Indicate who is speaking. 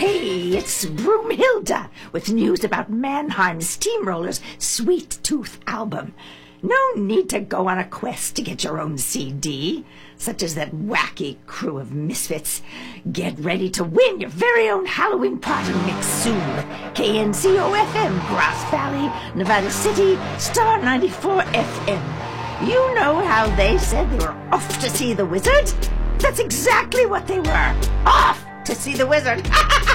Speaker 1: Hey, it's Broomhilda with news about Mannheim Steamroller's Sweet Tooth album. No need to go on a quest to get your own CD, such as that wacky crew of misfits. Get ready to win your very own Halloween party mix soon with KNCO-FM, Grass Valley, Nevada City, Star 94 FM. You know how they said they were off to see the wizard? That's exactly what they were. Off to see the wizard.